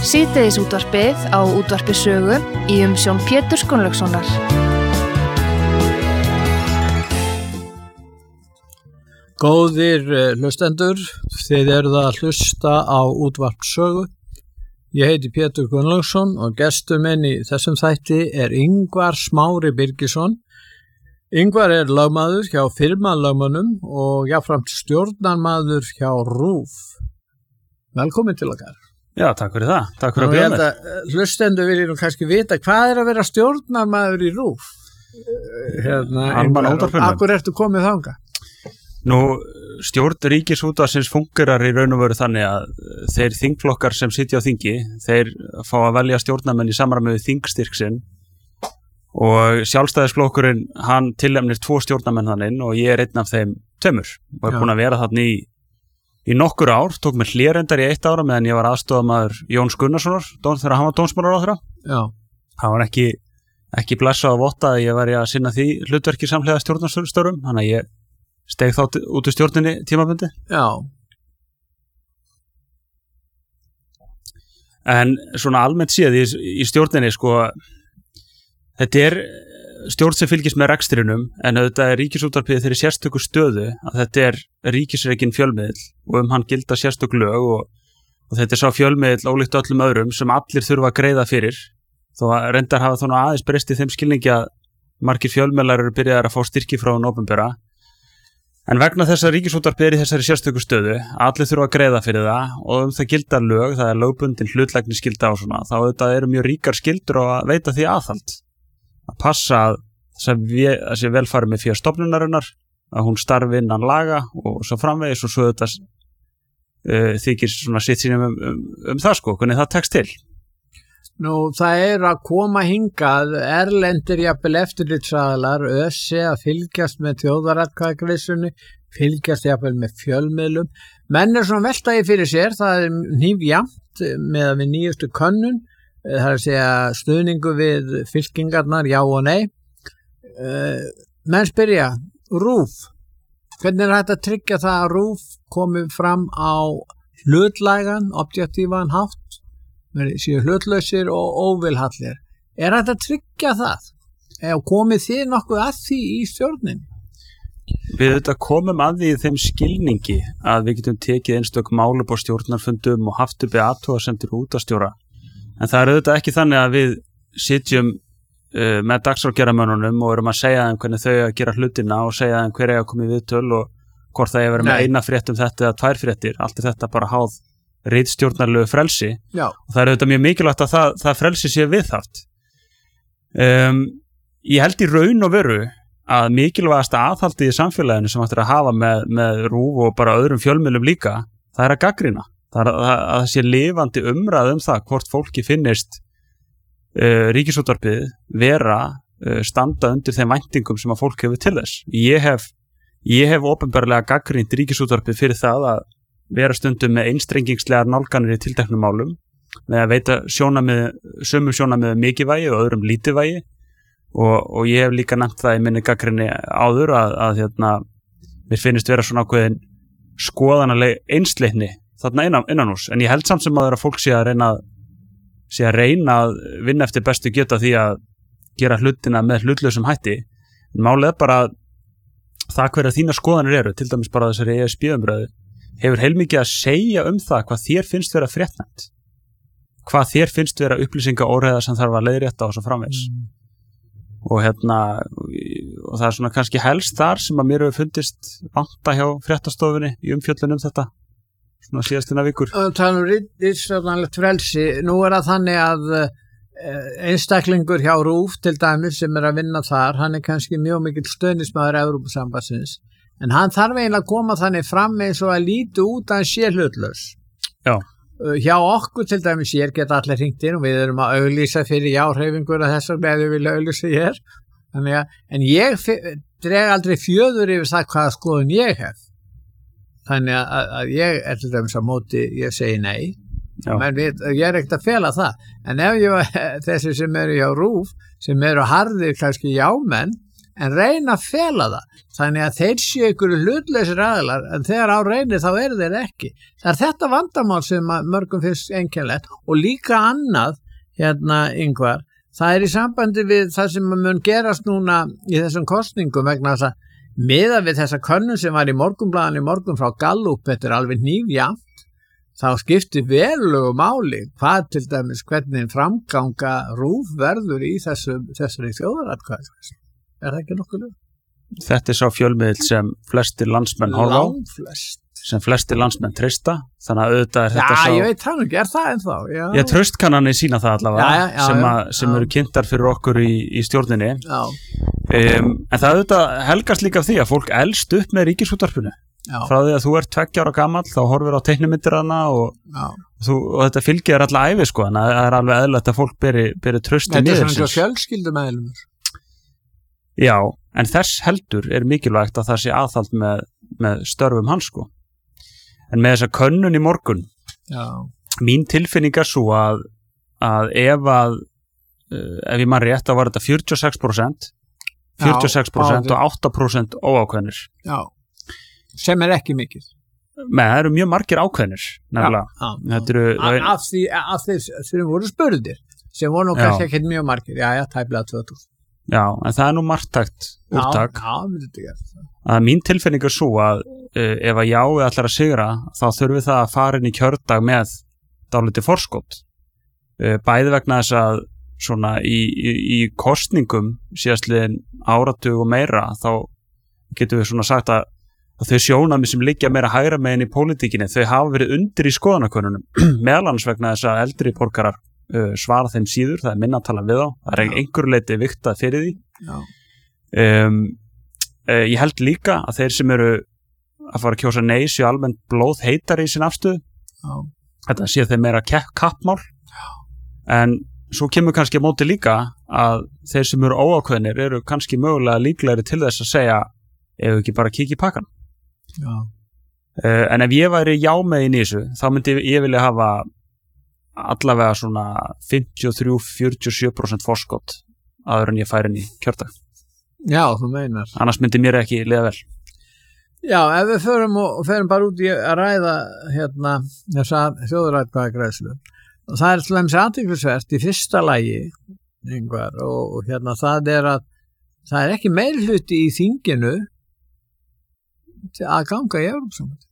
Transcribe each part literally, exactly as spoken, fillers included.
Síðdegis útvarpið á útvarpi Sögu í umsjón Péturs Gunnlaugssonar. Góðir hlustendur, þið eruð að hlusta á útvarp Sögu. Ég heiti Pétur Gunnlaugsson og gestur minn í þessum þætti er Ingvar Smári Birgisson. Ingvar er lögmaður hjá firmalögmönnum og jafnframt stjórnarmaður hjá RÚV. Velkomin til okkar. Já, takk fyrir það. Takk fyrir að bjóða mér. Hlustendur vilja nú kannski vita hvað er að vera stjórnarmaður í RÚV? Hérna, Akkur ertu komið þangað? Nú, stjórn Ríkisútvarpsins fungerar í raun og veru þannig að þeir þingflokkar sem sitja á þingi, þeir fá að velja stjórnarmenn í samræmi við þingstyrk sinn og Sjálfstæðisflokkurinn, hann tilnefnir tvo stjórnarmenn þannig og ég er einn af þeim tveimur og er búin að vera þarna í, í nokkur ár, tók mér hlérendar í eitt ára meðan ég var aðstofamaður Jóns Gunnarssonar, þegar hann var dómsmálaráðherra. Já. Það var ekki, ekki blessað að votta að ég var að sinna því hlutverki samhliða stjórnarstörfum, þannig að ég steg þá út úr stjórninni tímabundi. Já. En svona almennt séð í, í stjórninni, sko, þetta er stjórn sem fylgist með rekstrinum, en auðvitað er Ríkisútvarpið þeirri sérstöku stöðu að þetta er ríkisrekin fjölmiðl og um hann gilda sérstök lög og, og þetta er sá fjölmiðl ólíkt öllum öðrum sem allir þurfa að greiða fyrir, þó að reyndar hafa þannig aðeins breyst í þeim skilningi að margir fjölmiðlar eru byrjaðar að fá styrki frá hinu opinbera. En vegna þess að Ríkisútvarpið er í þessari sérstöku stöðu, allir þurfa að greiða fyrir það og um það gildar lög, það er lögbundin hlutlægnisskylda og svona, þá auðvitað eru mjög ríkar skyldur á að veita því aðhald. Að passa að það sé velfari með fyrir stofnunarinnar, að hún starfi innan laga og svo framvegis og svo þetta uh, þykir svona sitt sínum um, um, um það sko, hvernig það tekst til. Nú, það er að koma hingað erlendir jafnvel eftirlitsaðilar össi að fylgjast með þjóðaratkvæðagreiðslunni, fylgjast jafnvel með fjölmiðlum. Menn er svona veltaði fyrir sér, það er hnífjafnt með að við nýjustu könnun, það er að segja stuðningu við fylkingarnar, já og nei. Menn spyrja, RÚV, hvernig er þetta að tryggja það að RÚV komi fram á hlutlægan, objektívan hátt? Séu hlutlausir og óvilhallir. Er þetta að tryggja það? Eða komið þið nokkuð að því í stjórnin? Við þetta komum að því í þeim skilningi að við getum tekið einstök mál upp á stjórnarfundum og haft uppi athugasemdir útvarpsstjóra. En það er auðvitað ekki þannig að við sitjum uh, með dagskrárgerðarmönnunum og erum að segja þeim hvernig þau að gera hlutina og segja þeim hver eiga að koma í viðtöl og hvort það er verið með eina frétt um þetta eða tvær fréttir. Allt er þetta bara háð ritstjórnarlegu frelsi. Já. Og það er auðvitað mjög mikilvægt að það, það frelsi sé viðhaft. Um, ég held í raun og veru að mikilvægasta aðhaldið í samfélaginu sem ættir að hafa með, með RÚV og bara öðrum fjölmiðlum líka, það er að gaggrina. Það er að, að, að það sé lifandi umræð um það hvort fólki finnist uh, Ríkisútvarpið vera uh, standa undir þeim væntingum sem að fólk hefur til þess. Ég hef, ég hef opinberlega gaggrint Ríkisútvarpið fyrir það að vera stundum með einstrengingslegar nálganir í tilteknum málum, með að veita sjónamið, sömu sjónamið mikilvægi og öðrum lítilvægi og, og ég hef líka nefnt það í minni gaggrinni áður að, að hérna, mér finnst vera svona ákveðin skoðanaleg einsleitni þarna innan, innan hús, en ég held samt sem að fólk sé að reyna, sé að reyna að vinna eftir bestu geta því að gera hlutina með hlutlausum hætti, en málið er bara að það hverja þína skoðanir eru, til dæmis bara þessari E S B-umræðu, hefur heilmikið að segja um það hvað þér finnst vera fréttnæmt, hvað þér finnst vera upplýsingaóreiða sem þarf að leiðrétta og svo framvegis. Mm. Og hérna, og það er svona kannski helst þar sem að mér hefur fundist vanta hjá fréttastofunni í umfjöllun um þetta, svona síðastina vikur. Það er ritstjórnarlegt frelsi. Nú er það þannig að einstaklingur hjá RÚV til dæmis sem er að vinna þar, hann er kannski mjög mikill stöðnismaður Evrópusambandsins. En hann þarf eiginlega að koma þannig fram eins og að líti út að hann sé hlutlaus. Já. Hjá okkur til dæmis hér geta allir hringt inn og við erum að auglýsa fyrir já-hreyfingur að þess að við vilja auglýsa hér. Þannig að, en ég dreg aldrei fjöður yfir það hvaða skoðun ég hef. Þannig að, að ég er til dæmis á móti, ég segi nei. Men við, ég er ekkert að fela það. En ef ég var þessi sem eru hjá RÚV, sem eru harðir kannski jámenn, en reyna að fela það þannig að þeir séu ykkur hlutleysir aðilar en þegar á reyni þá eru þeir ekki. Það er þetta vandamál sem mörgum finnst einkennilegt og líka annað hérna Ingvar, það er í sambandi við það sem mun gerast núna í þessum kosningum vegna þess að miða við þessa könnun sem var í Morgunblaðinu í morgun frá Gallup, þetta er alveg nýfjamt, þá skiptir verulegu máli hvað til dæmis hvernig framganga RÚV verður í þessu, þessari þjóðaratkvæðagreiðslu. Er það ekki nokkuð lög? Þetta er sá fjölmiðill sem flestir landsmenn horfa á, Langflest. sem flestir landsmenn treysta, þannig að auðvitað er þetta Já, sá... ég veit það ekki, er það ennþá? Já, Já, traustkannanir sína það allavega, Já, já, já, sem, að, já, sem já. eru kynntar fyrir okkur í, í stjórninni. já, Um, en það auðvitað helgast líka af því að fólk elst upp með ríkisútvarpinu. já, Frá því að þú ert tveggja ára gamall, þá horfir á teiknimyndir hana og, já. þú, og þetta fylgir þér alla ævi, sko, en það er alveg eðlilegt að fólk beri, beri trausti Þetta er svona niðursins. svo fjölskyldumæðlumur. Já, en þess heldur er mikilvægt að það sé aðhald með, með störfum hans, sko. En með þessa könnun í morgun, Já, mín tilfinning er svo að, að ef að, uh, ef ég man rétt, þá var þetta fjörutíu og sex prósent, fjörutíu og sex prósent báðir. og átta prósent óákveðnir. já, sem er ekki mikið. Men það eru mjög margir ákveðnir, nefnilega. Já, Þetta eru, af, af því af því sem voru spurðir, sem voru nú Já. kannski ekki mjög margir, já, já, tæplega tvö þúsund. já, en það er nú margtækt úrtak. Já, já, myndi þetta gert það. Að mín tilfinning er svo að uh, ef að jáið ætlar að sigra, þá þurfi það að fara inn í kjördag með dálítið forskot. Uh, bæði vegna þess að svona í, í, í kostningum síðastliðin áratug og meira, þá getum við svona sagt að, að þau sjónarmið sem liggja meira hægra megin í pólitíkinni, þau hafa verið undir í skoðanakönnunum, meðal annars vegna þess að eldri borgarar uh, svara þeim síður, það er minna að tala við á, það er einhver leiti viktað fyrir því. Já, Um, uh, ég held líka að þeir sem eru að fara að kjósa nei séu almennt blóð heitar í sin afstöðu, já, þetta sé þeir meira kappmál, en svo kemur kannski á móti líka að þeir sem eru óákveðnir eru kannski mögulega líklegri til þess að segja ef ekki bara kíkja í pakkan. já, Uh, en ef ég væri já með í þessu, þá myndi ég vilja hafa allavega svona fimmtíu og þrjú til fjörutíu og sjö prósent forskot áður en ég færi inn í kjördag. já, þú meinar. Annars myndi mér ekki liða vel. Já, ef við förum og og förum bara út í að ræða hérna þessa þjóðaratkvæðagreiðslu, og það er til dæmis athyglisvert í fyrsta lagi, Ingvar, og, og hérna það er að það er ekki meirihluti í þinginu til að ganga í Evrópusambandið.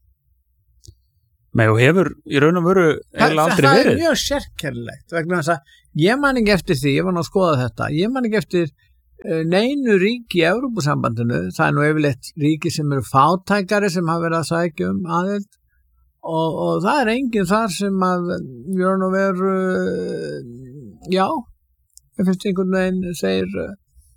Nei, og hefur í raun og veru eiginlega aldrei það er verið. mjög sérkennilegt vegna þess að ég man ekki eftir því, ég var nú að skoða þetta, ég man ekki eftir uh, neinu ríki í Evrópusambandinu, það er nú yfirleitt ríki sem eru fátækari sem hafa verið að sækja um aðild og, og það er enginn þar sem að í raun og veru uh, já, ég finnst einhvern veginn segir uh,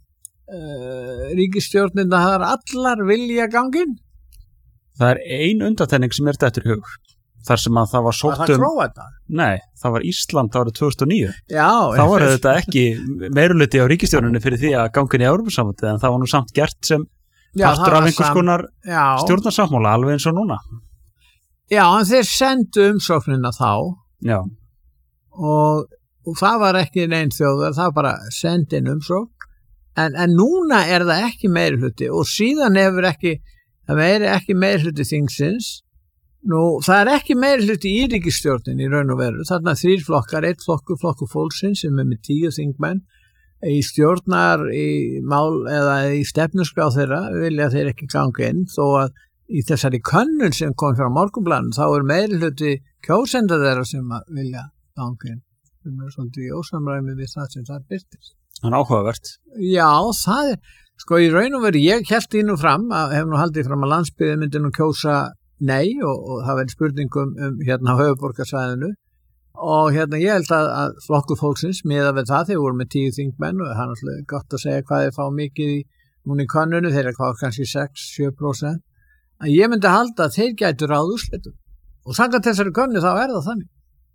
uh, ríkisstjórnin að það er allar vilja ganginn. Það er ein undantekning sem er þetta í hug. Þar sem að það var Var sótt það um... Króata? Nei, það var Ísland árið tvö þúsund og níu. Já. Þá var þetta ekki meiruluti á ríkisstjórninni fyrir því að gangin í Evrópusambandið, en það var nú samt gert sem Já, partur það af var einhvers sam- konar Já. stjórnarsáttmála, alveg eins og núna. Já, en þeir sendu umsóknina þá Já, og, og það var ekki neinn þjóðar, það var bara sendin umsókn, en, en núna er það ekki meiri hluti og síðan hefur ekki, það meiri ekki meiri hluti þingsins. Nú, það er ekki meiri hluti í ríkisstjórnin í raun og veru, þarna þrír flokkar, eitt flokkur, flokkur fólksins sem er með tíu þingmenn, í stjórnar, í mál eða í stefnuskrá þeirra vilja þeir ekki ganga inn, þó að í þessari könnun sem kom frá Morgunblaðinu þá er meiri hluti kjósenda þeirra sem að vilja ganga inn, sem er svolítið í ósamræmi við það sem það byrtist. það er áhugavert. Já, það er, sko í raun og veru, ég held í nú fram, að, hef nú haldið fram að landsbyggðin myndi nú kjósa nei og, og það verður spurningum um hérna á höfuðborgarsvæðinu og hérna ég held að, að flokkur fólksins miða við það, þeir voru með tíu þingmenn og það er náttúrulega gott að segja hvað þeir fá mikið í núna í könnunu, þeir er hvað kannski sex til sjö prósent, að ég myndi halda að þeir gætu ráð úrslitum og samkvæmt þessari könnu þá er það þannig.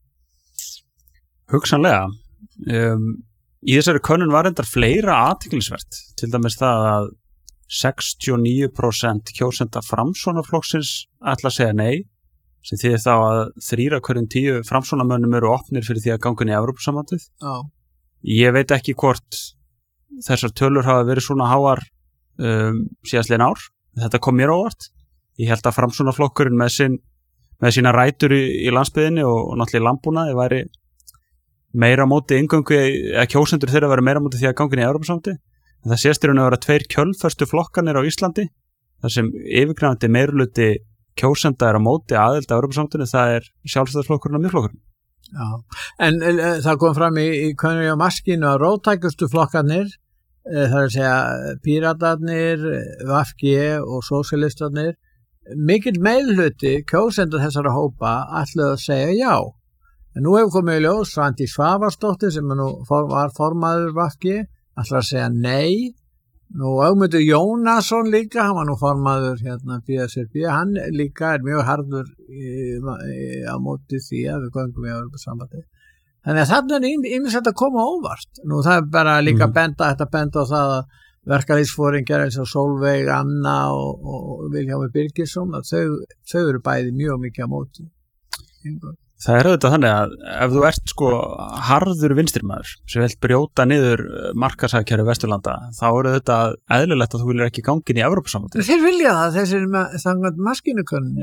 Hugsanlega. Um, í þessari könnun var endar fleira athyglisvert, til dæmis það að sextíu og níu prósent kjósenda Framsóknarflokksins ætla að segja nei, sem þýðir þá að þrír af hverjum tíu Framsóknarmönnum eru opnir fyrir því að ganga inn í Evrópusambandið. Já. Ég veit ekki hvort þessar tölur hafa verið svona háar um, síðastliðin ár. Þetta kom mér óvart. Ég held að Framsóknarflokkurinn með, sin, með sína rætur í, í landsbyggðinni og, og náttúrulega í landbúnaði væri meira á móti inngöngu, eða kjósendur þeirra væri meira á móti því að gangin í Evrópusambandið. En það sést í raun að vera tveir kjölföstu flokkanir á Íslandi, þar sem yfirgnæfandi meirihluti kjósenda er á móti aðild að Evrópusambandinu, það er Sjálfstæðisflokkurinn og Miðflokkurinn. Já, en, en það kom fram í, í Könnu og Maskínu að róttækustu flokkanir, e, það er að segja Píratarnir, V G og Sósíalistarnir, mikill meirihluti kjósendur þessara hópa ætluðu að segja já. En nú hefur komið í ljós Svandís Svavarsdóttir sem nú for, var formaður V G, ætlar að segja nei. Nú Ögmundur Jónasson líka, hann var nú formaður hérna B S R B, hann líka er mjög harður í, í, á móti því að við göngum í Evrópusambandið. Þannig að þarna er ýmislegt að koma óvart. Nú það er bara líka mm. benda, þetta benda á það að verkalýðsforingjar eins og Sólveig Anna og, og Vilhjálmur Birgisson, að þau, þau eru bæði mjög mikið á móti. Engur. Það er auðvitað þannig að ef þú ert sko harður vinstrimaður sem vilt brjóta niður markaðshagkerfi Vesturlanda, þá er auðvitað eðlilegt að þú viljir ekki gangin í Evrópusambandið. Þeir vilja það, þessir þangað Maskínukönnu.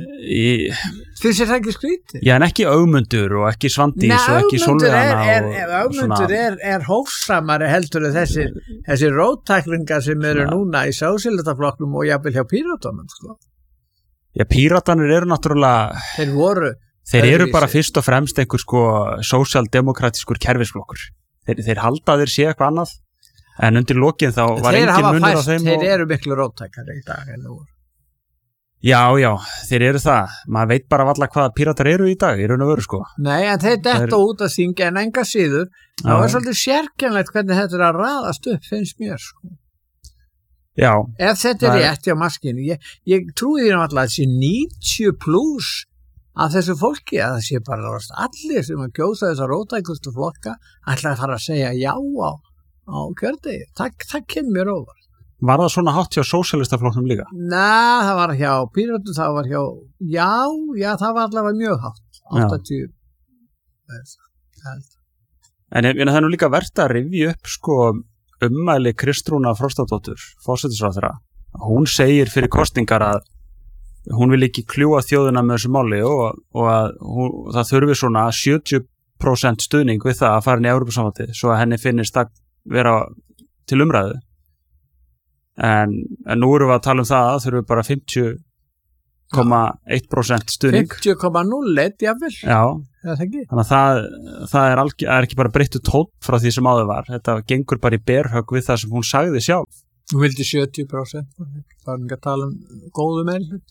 Þeir sér það ekki skrítið. Já, en ekki Ögmundur og ekki Svandís Nei, og ekki Sólveig Anna. Ögmundur er, er hófsamari heldur en þessir, þessir róttæklingar sem eru svona. Núna í Sósíalistaflokknum og jafnvel hjá Píratunum. Sko. Já, Píratanir eru náttúrulega... Þeir voru... Þeir eru bara fyrst og fremst einhver sko sósíaldemokratískur kerfisflokkur. Þeir, þeir halda þeir sé eitthvað annað, en undir lokin þá var þeir engin munur fæst, á þeim. Þeir og... eru miklu róttækari í dag en nú. Já, já, þeir eru það. Maður veit bara varla hvaða píratar eru í dag, í raun og veru sko. Nei, en þeir detta þeir... út að þingja en enga síður. Það var svolítið sérkennlegt hvernig þetta er að raðast upp, finnst mér sko. Já. Ef þetta er rétt hjá Maskínu, ég, ég trúi því náttúrulega að þessi níutíu pluss að þessu fólki, að það sé bara allir sem að kjósa þessar róttækustu flokka ætla að fara að segja já á, á kjördegi. Það, það kemur over. Var það svona hátt hjá sósíalistaflokknum líka? Nei, það var hjá Pírötum, það var hjá, já, já, það var allavega mjög hátt. áttatíu. En ég, það er nú líka verðt að rifja upp sko ummæli Kristrúnar Frostadóttur, forsætisráðherra. Hún segir fyrir kosningar að hún vil ekki kljúa þjóðina með þessu máli og, og að hún, það þurfi svona sjötíu prósent stuðning við það að fara inn í Evrópusambandið svo að henni finnist að vera til umræðu. En, en nú erum við að tala um það að þurfi bara fimmtíu komma eitt prósent stuðning. fimmtíu komma núll eitt, jáfnvel. Já, það ekki. Þannig að það, það er, alg, er ekki bara breyttu tónn frá því sem áður var. Þetta gengur bara í berhögg við það sem hún sagði sjálf. Hún vildi sjötíu prósent, það er ekki að tala um góðu meirhlut.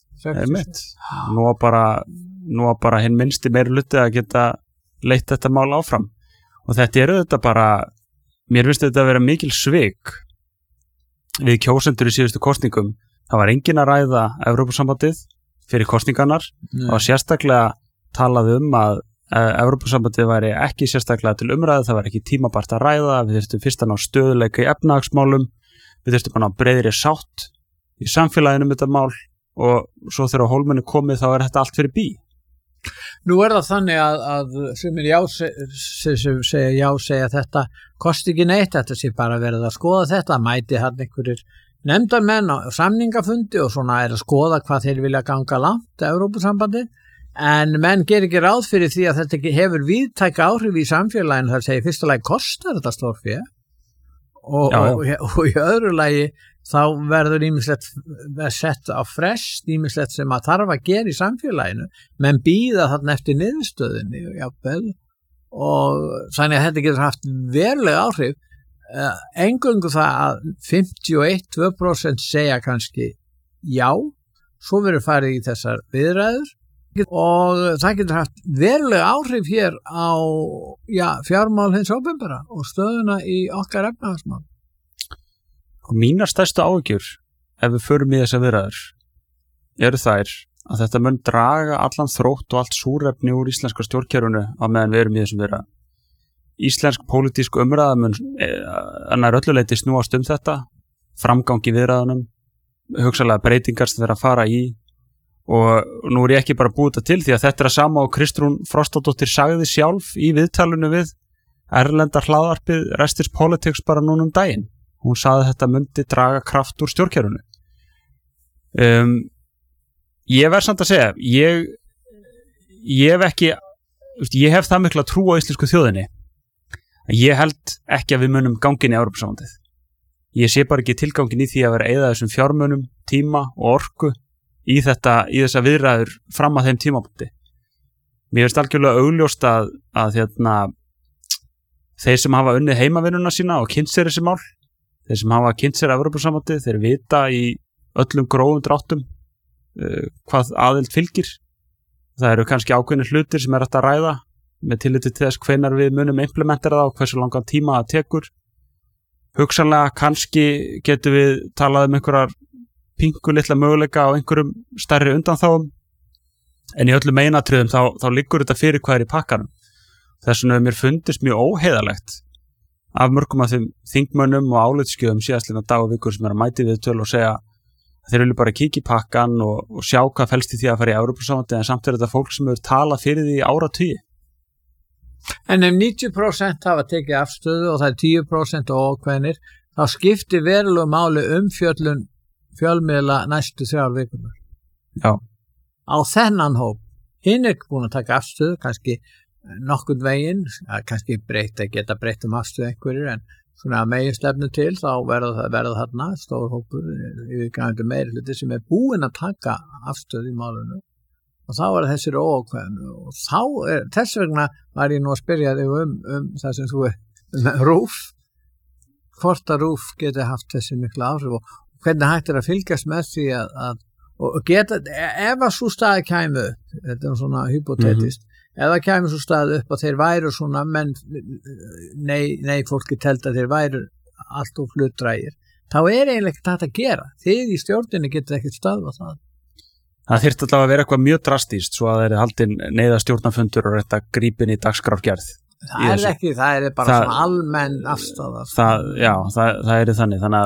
Nú að bara, nú að bara hinn minnsti meirhluti að geta leitt þetta mál áfram. Og þetta eru þetta bara, mér finnst þetta að vera mikil svik við kjósendur í síðustu kosningum. Það var engin að ræða Evrópusambandið fyrir kosningarnar og sérstaklega talað um að Evrópusambandið væri ekki sérstaklega til umræðu, það var ekki tímabært að ræða, við þurftum fyrst að ná stöðuleika í efnahagsmálum, við þurftum að ná breiðri sátt í samfélaginu um þetta mál og svo þegar á hólmenni komið þá er þetta allt fyrir bí. Nú er það þannig að, að sem er já sem segja já segja þetta kosti ekki neitt, þetta sé bara verið að skoða þetta, mæti hann einhverjir nefndarmenn á samningafundi og svona er að skoða hvað þeir vilja ganga langt Evrópusambandi, en menn ger ekki ráð fyrir því að þetta ekki hefur víðtæka áhrif í samfélaginu, það segir fyrsta lagi kostar þetta stórfé og, og, og í öðru lagi þá verður ýmislegt sett á frest, ýmislegt sem að þarf að gera í samfélaginu, menn býða þarna eftir niðurstöðinni jafnvel, og þannig að þetta getur haft verulega áhrif. Uh, engöngu það að fimmtíu og eitt til tvö prósent segja kannski já, svo verður farið í þessar viðræður og það getur haft verulega áhrif hér á já, fjármál hins opinbera og stöðuna í okkar efnahagsmál. Og mínar stærstu áhyggjur ef við förum í þessar viðræður eru þær að þetta mun draga allan þrótt og allt súrefni úr íslenska stjórnkerfinu á meðan við erum í þessum viðræðum. Íslensk pólitísk umræða mun annar ölluleiti snúast um þetta, framgangi viðræðunum, hugsalega breytingar sem þeir að fara í og nú er ég ekki bara búið þetta til því að þetta er að sama og Kristrún Frostadóttir sagði sjálf í viðtalinu við erlenda hlaðvarpið Restis Politics bara núna um daginn. hún sagði þetta myndi draga kraft úr stjórnkerfinu. Um, ég verð samt að segja, ég, ég hef ekki, ég hef það mikla trú á íslensku þjóðinni. Ég held ekki að við munum gangin í Evrópusambandið. Ég sé bara ekki tilgangin í því að vera að eyða þessum fjármunum, tíma og orku í þetta, í þessa viðræður fram að þeim tímapunkti. Mér finnst algjörlega augljóst að, að hérna, þeir sem hafa unnið heimavinnuna sína og kynnt sér þessi mál, þeir sem hafa kynnt sér Evrópusambandið, þeir vita í öllum grófum dráttum uh, hvað aðild fylgir. Það eru kannski ákveðnir hlutir sem er hægt að ræða með tilliti til þess hvenær við munum implementera það og hversu langan tíma það tekur. Hugsanlega kannski getum við talað um einhverjar pingu litla möguleika á einhverjum stærri undanþáum, en í öllum meinatriðum þá, þá liggur þetta fyrir hvað er í pakkanum. Þess vegna hefur mér fundist mjög óheiðalegt af mörgum af þeim þingmönnum og álitsskjöfum síðastliðna dag og vikur sem er að mæti við töl og segja að þeir vilja bara kíkja í pakkan og, og sjá hvað felst í því að fara í Evrópusambandið, en samt er þetta fólk sem hefur talað fyrir því í áratugi. En ef níutíu prósent hafa tekið afstöðu og það er tíu prósent óákveðnir, þá skiptir verulegu máli umfjöllun fjölmiðla næstu þrjár vikunar. Já. Á þennan hóp. Hinn er búin að taka afstöðu, kannski nokkurn veginn, kannski breyta, geta breytt um afstöðu einhverjir, en svona að megin stefnu til þá verða það þarna stór hópur yfirgangandi meiri hluti sem er búin að taka afstöðu í málinu. Og þá er þessir óákveðinu og þá er, þess vegna var ég nú að spyrja þig um, um það sem þú er um RÚV, hvort að RÚV geti haft þessi mikla áhrif og hvernig hægt er að fylgjast með því að, að og geta, ef að svo staði kæmu upp, þetta er svona hypotetist, mm-hmm. ef það kæmu svo staði upp að þeir væru svona, menn nei, nei fólki teldi að þeir væru allt og hlutdrægir, þá er eiginlega ekki þetta að gera, þið í stjórninni getur ekki stöðvað það. Það þyrfti alltaf að vera eitthvað mjög drastíst svo að það er haldin neyða stjórnarfundur og reynda grípin í dagskrárgerð. Það er ekki, það er bara það, svona almenn afstafa. Það, já, það, það er þannig, þannig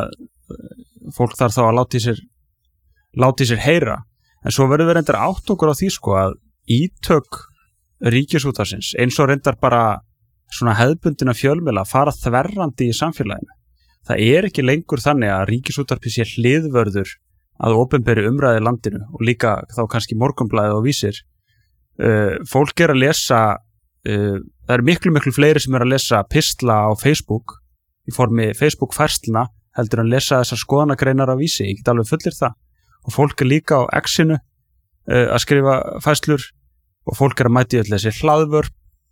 að fólk þarf þá að láti sér, láti sér heyra. En svo verður við reyndar átt okkur á því sko að ítök ríkisútvarpsins, eins og reyndar bara svona hefðbundina fjölmiðla fara þverrandi í samfélaginu. Það er ekki lengur þannig að ríkisútvarpið sé hliðvörður að opinberi umræði landinu og líka þá kannski Morgunblaðið og Vísir. Uh, fólk er að lesa, uh, það eru miklu miklu fleiri sem er að lesa pistla á Facebook í formi Facebook-færsluna heldur en lesa þessar skoðanagreinar á Vísi, ég get alveg fullir það. Og fólk er líka á X-inu uh, að skrifa færslur og fólk er að mæti öll þessi hlaðvörp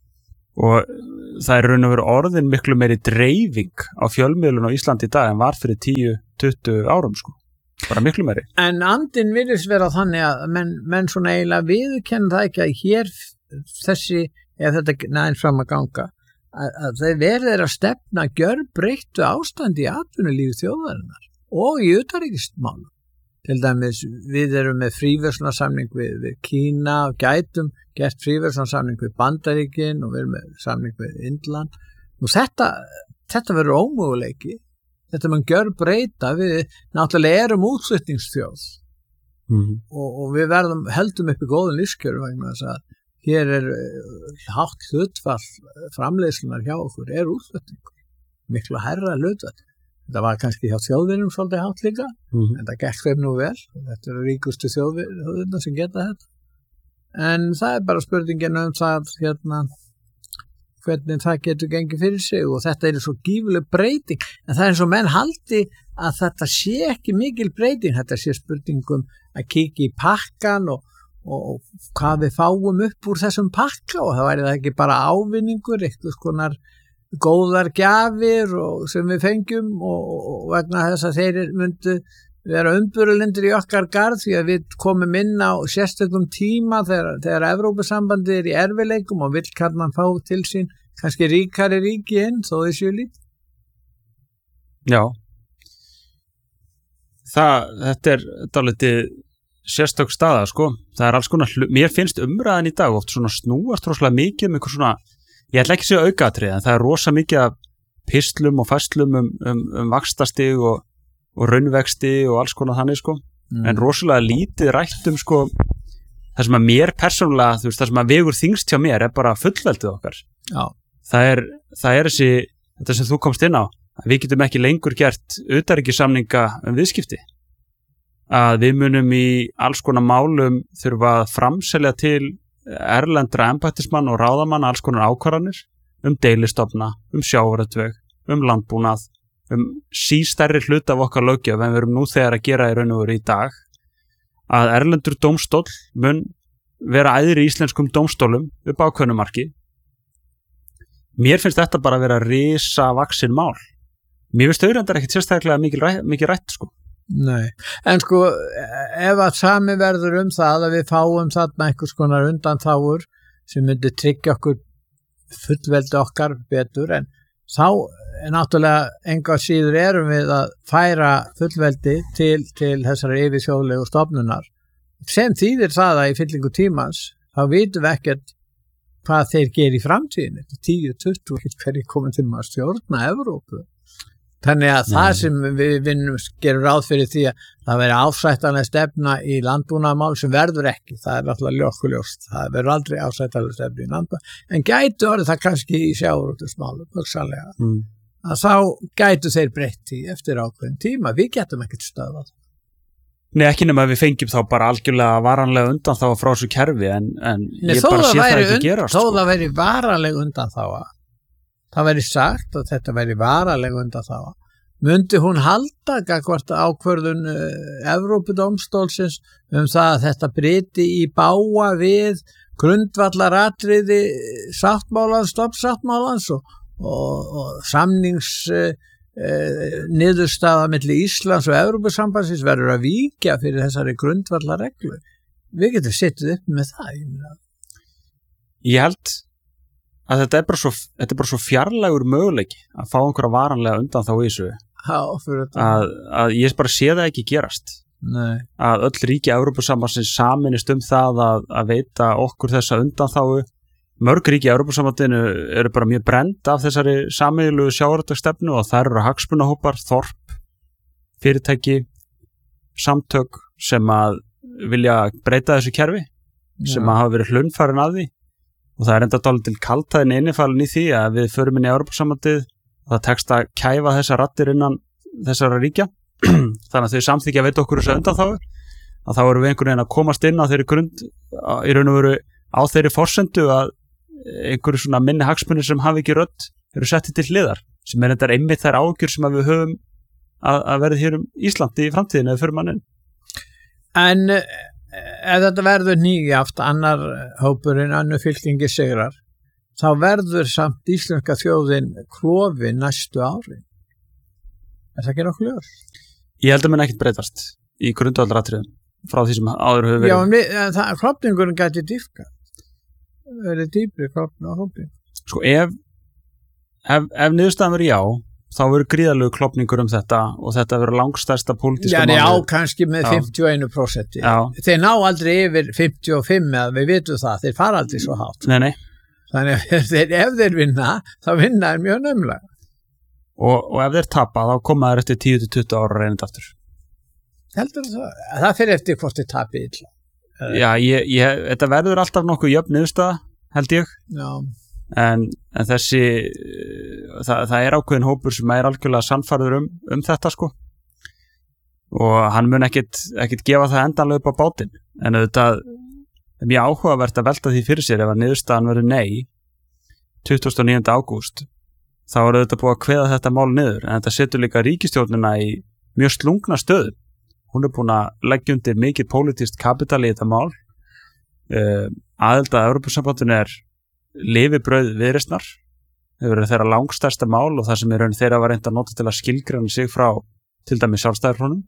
og það er raun og veru orðin miklu meiri dreifing á fjölmiðlun á Íslandi í dag en var fyrir tíu til tuttugu árum sko. Bara miklu meiri. En andinn virðist vera þannig að menn, menn svona eiginlega viðurkenna það ekki að hér þessi, ef þetta næðin fram að ganga, að, að þeir verður að stefna gjörbreyttu ástandi í atvinnulífi þjóðarinnar og í utanríkismálum. Til dæmis, við erum með fríverslunarsamning við, við Kína og gætum gert fríverslunarsamning við Bandaríkin og við erum með samning við Indland. Og þetta, þetta verður ómöguleiki. Þetta mann gjör breyta, við náttúrulega erum útflutningsþjóð mm-hmm. og, og við verðum, heldum upp í góðum lífskjörum vegna þess að hér er hátt hlutfall framleiðslunar hjá okkur, er útflutningur, miklu hærra hlutfall. Þetta var kannski hjá þjóðvinum svolítið hátt líka, mm-hmm. en það gekk þeim nú vel, þetta eru ríkustu þjóðvinna sem geta þetta. En það er bara spurningin um það, hérna, hvernig það getur gengið fyrir sig og þetta er svo gífuleg breyting en það er eins og menn haldi að þetta sé ekki mikil breyting, þetta sé spurningum að kíkja í pakkan og, og, og hvað við fáum upp úr þessum pakka og það væri það ekki bara ávinningur, eitthvað konar góðar gjafir og, sem við fengjum og, og vegna þess að þeir myndu vera umburðarlindir í okkar garð því að við komum inn á sérstökum tíma þegar, þegar Evrópusambandið er í erfileikum og vill kannan fá til sín kannski ríkari ríki inn þó þessu lít. Já. Það, þetta er dálítið sérstök staða sko. Það er alls konar, mér finnst umræðan í dag oft svona snúast rosalega mikið um einhver svona, ég ætla ekki að segja aukatriði en það er rosa mikið af pistlum og fæslum um, um, um vaxtastig og og raunvexti og alls konar þannig sko mm. en rosalega lítið rætt um sko það sem að mér persónulega þú veist það sem að vegur þyngst hjá mér er bara fullveldið okkar. Já. Það er, það er þessi þetta sem þú komst inn á við getum ekki lengur gert utanríkissamninga um viðskipti, að við munum í alls konar málum þurfa að framselja til erlendra embættismann og ráðamann alls konar ákvarðanir um deilistofna, um sjávarútveg, um landbúnað, um sístærri hluta af okkar löggjöf en við erum nú þegar að gera í raun og veru í dag, að erlendur dómstóll mun vera æðri í íslenskum dómstólum upp á ákveðnu marki. Mér finnst þetta bara að vera risavaksin mál. Mér finnst auðvendar ekkit sérstaklega mikið, ræ, mikið rætt, sko. Nei, en sko, ef að sami verður um það að við fáum þarna einhvers konar undanþágur sem myndi tryggja okkur fullveldi okkar betur, en þá er náttúrulega enga síður erum við að færa fullveldi til, til þessari yfirþjóðlegu stofnunar. Sem þýðir það að í fyllingu tímans, þá vitum við ekkert hvað þeir gera í framtíðinu, tíu, tuttugu, hverju komum til að stjórna Evrópu. Þannig að Nei. það sem við vinnum gerum ráð fyrir því að það veri ásættanlega stefna í landbúnaðarmál sem verður ekki, það er náttúrulega ljókuljóst, það verður aldrei ásættanlega stefna í landbúnaðarmál, en gætu orðið það kannski í sjávarútvegsmálum, hugsanlega, mm. að þá gætu þeir breytt í eftir ákveðin tíma, við getum ekkert stöðvað. Nei, ekki nema að við fengjum þá bara algjörlega varanlega undan þá frá þessu kerfi, en, en Nei, ég bara sé það ekki und, gerast. Þó það væri varanlega undan þá að það væri sagt að þetta væri varanlega undan þá að myndi hún halda gagnvart ákvörðun uh, Evrópudómstólsins um það að þetta breyti í bága við grundvallaratriði sáttmálans, stofnsáttmálans og, og, og samnings uh, uh, niðurstaða milli Íslands og Evrópusambandsins verður að víkja fyrir þessari grundvallareglu. Við getum sittið upp með það. Ég, ég held að þetta er bara svo, þetta er bara svo fjarlægur möguleiki að fá einhverja varanlega undan þá í þessu. Já, að, að ég bara sé það ekki gerast. Nei. Að öll ríki Evrópusambandsins saminist um það að, að veita okkur þessa undanþágu. Mörg ríki Evrópusambandinu eru bara mjög brend af þessari sameiginlegu sjávarútvegsstefnu og það eru hagsmunahópar, þorp, fyrirtæki, samtök sem að vilja breyta þessu kerfi, Já. sem að hafa verið hlunnfærin að því. Og það er enda dálítil kaltæðin innifalin í því að við förum inn í Evrópusambandið og það tekst að kæfa þessar raddir innan þessara ríkja. Þannig að þau samþykja að veita okkur þessu undanþágu, að þá erum við einhvern veginn að komast inn á þeirri grund, í raun og veru á þeirri forsendu að einhverju svona minni hagsmunir sem hafi ekki rödd eru settið til hliðar, sem er enda einmitt þær ágjur sem að við höfum að, að verði hér um Íslandi í framtíðinu eða fyrir mannin. En ef þetta verður nýjaft annar hópurinn, annar fylkingi sigrar, þá verður samt íslenska þjóðin klofin næstu ári. Er það ekki nokkuð ljós? Ég held að menn ekkert breytast í grundvallaratriðum frá því sem áður hefur verið. Já, en við, það, klofningurinn gæti dýpka. Verið dýpri klofn á hópin. Sko, ef, ef, ef niðurstaðan verið já, þá verður gríðalegu klofningur um þetta og þetta verður langstærsta pólitíska máli. Já, já, kannski með já. fimmtíu og eitt prósent. Þeir ná aldrei yfir fimmtíu og fimm, eða við vitum það, þeir fara aldrei svo hátt. Nei, nei. Þannig að þeir, ef þeir vinna, þá vinna er mjög nömmlega. Og, og ef þeir tapa, þá koma þeir eftir tíu til tuttugu ára reynið aftur. Heldur það? Það fyrir eftir hvort þeir tapi illa. Já, ég, ég, þetta verður alltaf nokkuð jöfn niðurstaða, held ég. Já. En, en þessi, það, það er ákveðin hópur sem er algjörlega sannfærður um, um þetta, sko. Og hann mun ekkit, ekkit gefa það endanlega upp á bátinn. En auðvitað, það er mjög áhugavert að velta því fyrir sér ef að niðurstaðan verður nei tuttugasta og níunda ágúst. Þá er auðvitað búið að kveða þetta mál niður, en þetta setur líka ríkisstjórnina í mjög slungna stöðu. Hún er búin að leggja undir mikið pólitískt kapital í þetta mál. Uh, aðild að Evrópusambandinu er lifibrauð viðreisnar. Það verður þeirra langstærsta mál og það sem er raun þeirra var reynt að nota til að skilgreina sig frá til dæmis sjálfstæðisflokknum.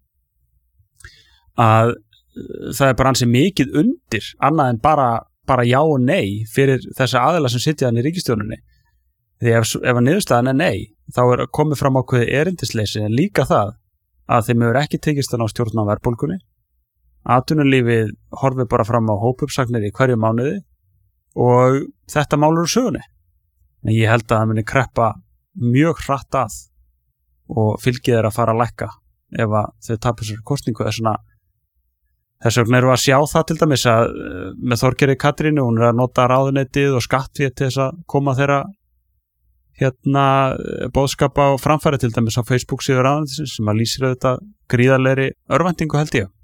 Að uh, það er bara ansi mikið undir, annað en bara, bara já og nei fyrir þessa aðila sem sitja hann í ríkisstjórninni. Því ef, ef að niðurstaðan er nei, þá er komið fram ákveðið erindisleysi, en líka það að þeim hefur ekki tekist að ná stjórn á verðbólgunni. Atvinnulífið horfir bara fram á hópuppsagnir í hverju mánuði og þetta mál eru sögunni. En ég held að það muni kreppa mjög hratt að og fylgið er að fara að lækka ef að þau tapir sér kosningu. Þess vegna eru að sjá það til dæmis að með Þorgerði Katrínu, hún er að nota ráðuneytið og skattfé til þess að koma þeirra hérna boðskap á framfæri til dæmis á Facebook síður ráðuneytisins sem að lýsir þetta gríðarlegri örvæntingu held ég.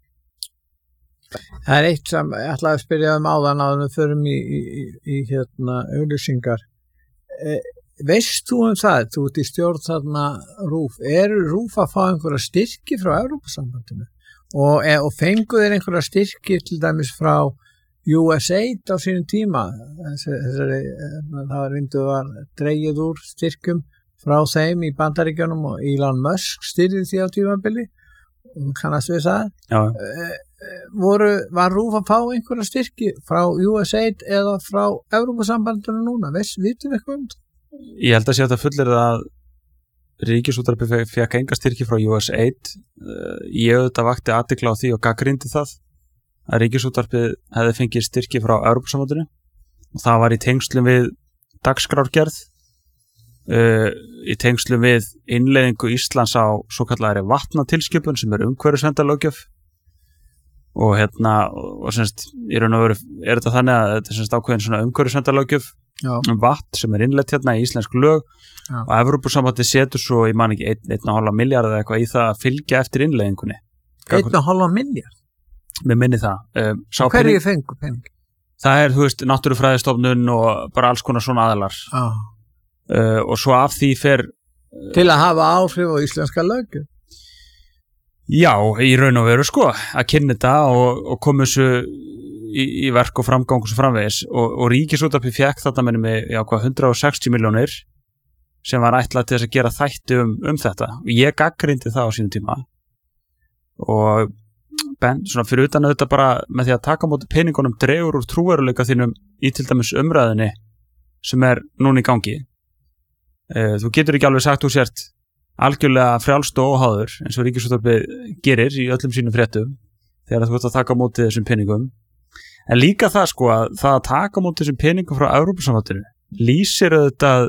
Það er eitt sem ég ætlaði að spyrja um áðan áður en við förum í, í, í, í hérna auglýsingar. E, veist þú um það, þú ert í stjórn þarna RÚV, er RÚV að fá einhverja styrki frá Evrópusambandinu og, e, og fengu þeir einhverja styrki til dæmis frá U S A I D á sínum tíma? Þessari, það var reyndu var dregið úr styrkum frá þeim í Bandaríkjunum og Elon Musk styrði því á tímabili. Kannast við það? Já. Voru, var RÚV að fá einhverja styrki frá U S A I D eða frá Evrópusambandinu núna? Veist, vitum við eitthvað um það? Ég held að sé að það fullir að Ríkisútvarpið fekk enga styrki frá U S A I D. Ég auðvitað vakti athygli á því og gagnrýndi það að Ríkisútvarpið hefði fengið styrki frá Evrópusambandinu og það var í tengslum við dagskrárgerð, uh, í tengslum við innleiðingu Íslands á svo kallari vatnatilskipun sem er umhverfisverndarlöggjöf og hérna og semst í raun og veru er þetta þannig að þetta er semst ákveðin svona umhverfisverndarlöggjöf um vatn sem er innleitt hérna í íslensk lög. Já. Og Evrópusambandið setur svo, ég man ekki, einn komma fimm milljarð eða eitthvað í það að fylgja eftir innleiðingunni. einn komma fimm milljarð? Mér minni það. Um, Hverju fengu pening? Það er, þú veist, náttúrufræðistofnun og bara alls konar svona aðilar. Ah. Uh, og svo af því fer... Uh, Til að hafa áhrif á íslenska löggjöf? Já, í raun og veru sko, að kynna þetta og, og koma þessu í, í verk og framgang og svo framvegis. Og, og Ríkisútvarpið fékk þetta með með já, hvað, hundrað og sextíu milljónir sem var ætlað til þess að gera þætti um, um þetta. Og ég gagnrýndi það á sínum tíma. Og Ben, svona fyrir utan auðvitað bara með því að taka á móti peningunum dregur úr trúveruleika þínum í til dæmis umræðinni sem er núna í gangi. Uh, þú getur ekki alveg sagt þú sért algjörlega frjálst og óháður eins og Ríkisútvarpið gerir í öllum sínum fréttum þegar þú ert að taka á móti þessum peningum. En líka það sko að það að taka á móti þessum peningum frá Evrópusambandinu lýsir auðvitað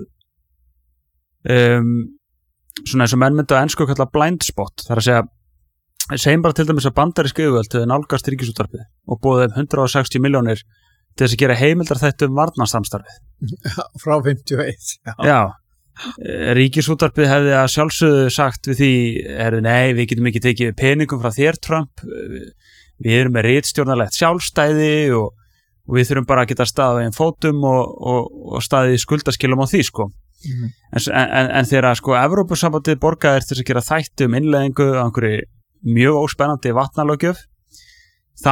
um, svona eins og menn myndu á ensku kalla blind spot, þar að segja segjum bara til dæmis að bandarísk yfirvöld hefði nálgast Ríkisútvarpið og búið þeim hundrað og sextíu milljónir til þess að gera heimildar þetta um varnarsamstarfið. Frá fimmtíu og eitt. Já. Já. Ríkisútvarpið hefði að sjálfsögðu sagt við því, er, nei, við getum ekki tekið peningum frá þér, Trump. Við erum með ritstjórnarlegt sjálfstæði og, og við þurfum bara að geta staðið á einn fótum og, og, og staðið í skuldaskilum á því, sko. Mm. En, en, en þegar sko Evrópusambandið borgaðir til þess að gera þætti um innleiðingu á einhverju mjög óspennandi vatnalöggjöf þá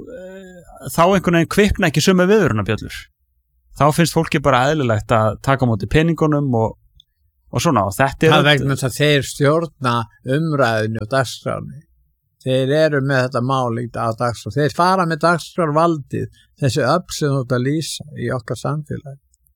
þá einhvern veginn kvikna ekki sömu viðvörunarbjöllur. Þá finnst fólki bara eðlilegt að taka á móti peningunum og, og svona og þetta er það vegna þess að þeir stjórna umræðinu og dagskráni. Þeir eru með þetta mál á dagskrá. Þeir fara með dagskrárvaldið, þessi öfl sem þú ert að lýsa í okkar samfélagi.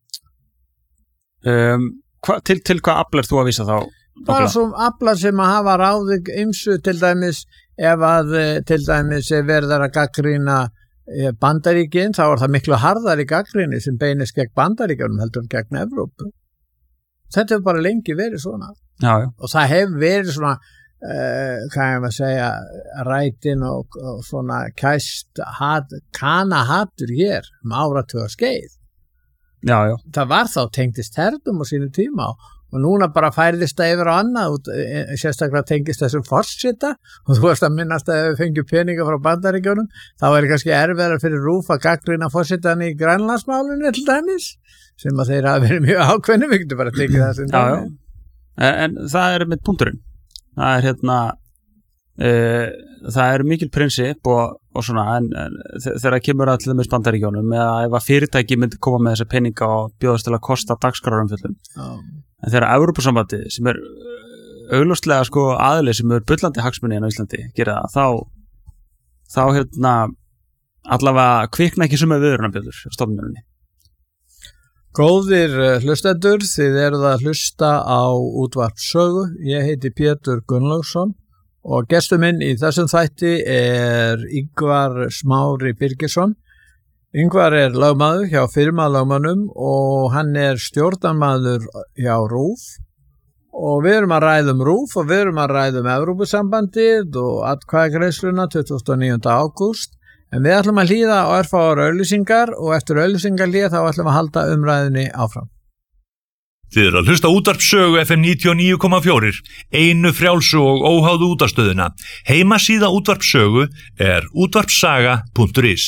Um, hva, til, til hvað afl er þú að vísa þá? Bara svo aflar sem að hafa ráðið ymsu til dæmis ef að til dæmis verður að gagnrýna Bandaríkin þá er það miklu harðari gagnrýni sem beinist gegn Bandaríkjunum heldur gegn Evrópu. Þetta hefur bara lengi verið svona. Já, já. Og það hefur verið svona uh, hvað ég maður segja rætin og, og svona kæst hat, kanahattur hér um áratuga skeið. Já, já. Það var þá tengdist herdum á sínu tíma og og núna bara færðist það yfir á annað sérstaklega tengist þessum forseta og þú veist að minnast að ef við fengjum peninga frá Bandaríkjunum þá er kannski erfiðara fyrir RÚV að gagnrýna forsetan í Grænlandsmálinu til dæmis sem að þeir hafa verið mjög ákveðnir við getum bara að tekið það sem dæmi. En, en það er með punkturinn það er hérna uh, það er mikil prinsip og, og svona en, en þegar það kemur að til dæmis Bandaríkjunum eða ef að fyrirtæki myndi koma með þessa peninga og bjóðast til að kosta dagskrárumfjöllun. En þegar Evrópusambandið sem er augljóslega sko aðili sem er bullandi hagsmunni á Íslandi gera það, þá þá hérna allavega kvikna ekki suma viðvörunarbjöllur á stofnuninni. Góðir hlustendur, þið eruð að hlusta á Útvarp Sögu. Ég heiti Pétur Gunnlaugsson og gestur minn í þessum þætti er Ingvar Smári Birgisson. Ingvar er lögmaður hjá firmalögmannum og hann er stjórnarmaður hjá RÚV og við erum að ræða um RÚV og við erum að ræða um Evrópusambandið og atkvæðagreiðsluna tuttugasta og níunda ágúst en við ætlum að hlýða á örfáar auglýsingar og eftir auglýsingar hlýða þá ætlum að halda umræðinni áfram. Þið eru að hlusta á útvarpssögu F M níutíu og níu komma fjögur, einu frjálsu og óháðu útvarpsstöðina. Heimasíða útvarpssögu er útvarpssaga punktur is.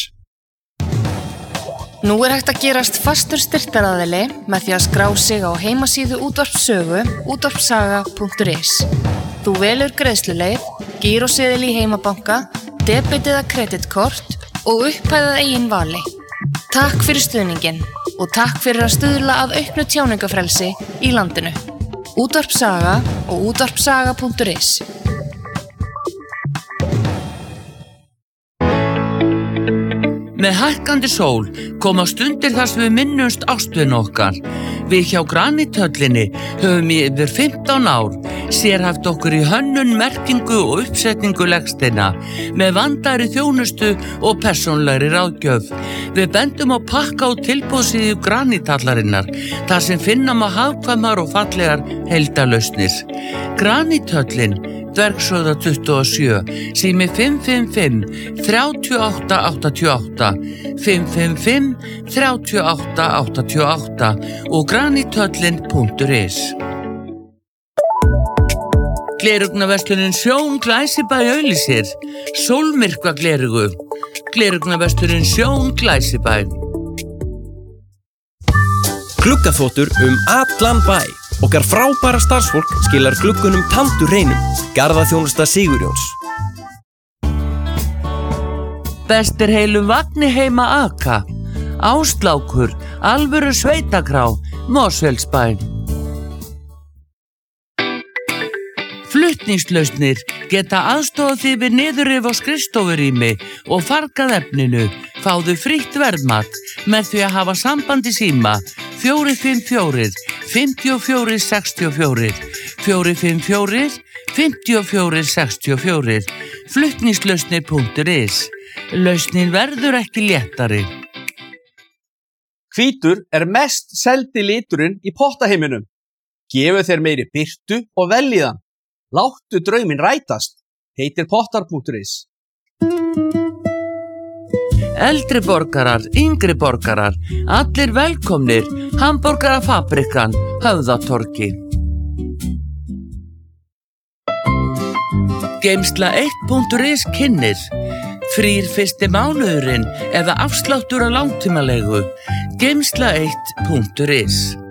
Nú er hægt að gerast fastur styrktaraðili með því að skrá sig á heimasíðu útvarpssögu útvarpssaga punktur is. Þú velur greiðsluleið, gíróseðil í heimabanka, debet eða kreditkort og upphæðað eigin vali. Takk fyrir stuðninginn og takk fyrir að stuðla að auknu tjáningafrelsi í landinu. Útvarpssaga og útvarpssaga punktur is. Með hækkandi sól koma stundir þar sem við minnumst ástvin okkar. Við hjá Granithöllinni höfum í yfir fimmtán ár sérhæft okkur í hönnun, merkingu og uppsetningu legsteina með vandaðri þjónustu og persónlegri ráðgjöf. Við bendum á pakka og tilboðsíðu Granithallarinnar þar sem finna má hagkvæmar og fallegar heildarlausnir. Granithöllin, Dvergshöfða tuttugu og sjö, sími fimm fimm fimm, þrjú átta átta átta, fimm fimm fimm, þrjú átta átta átta og granithöllin punktur is. Glerugnaverslunin Sjón Glæsibæ auglýsir sólmyrkva glerugu. Glerugnaverslunin Sjón Glæsibæ. Gluggaþvottur um allan bæ. Okkar frábæra starfsfólk skilar gluggunum tandur hreinum. Garðaþjónusta Sigurjóns. Bestir heilum vagni heima aka. Áslákur, alvöru sveitakrá, Mosfellsbæ. Flutningslausnir geta aðstofað þig við niðurrif á skrifstofurými og fargað efninu. Fáðu frítt verðmat með því að hafa samband í síma fjögur fimm fjögur, fimm fjögur sex fjögur, fjögur fimm fjögur, fimm fjögur sex fjögur, flutningslausnir punktur is. Lausnin verður ekki léttari. Hvítur er mest seldi liturinn í pottaheiminum. Gefu þeir meiri birtu og vellíðan. Láttu drauminn rætast, heitir pottar punktur is. Eldri borgarar, yngri borgarar, allir velkomnir, Hamborgarafabrikan, Höfðatorgi. Geymsla eitt punktur is kynnir, frýr fyrsti mánuðurinn eða afsláttur á langtímalegu, geymsla eitt punktur is.